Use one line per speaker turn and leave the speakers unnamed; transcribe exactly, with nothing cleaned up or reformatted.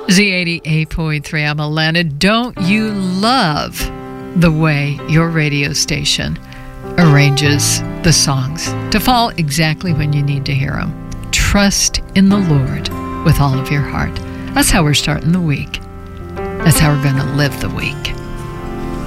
Z eighty-eight point three, I'm Alana. Don't you love the way your radio station arranges the songs to fall exactly when you need to hear them? Trust in the Lord with all of your heart. That's how we're starting the week. That's how we're going to live the week.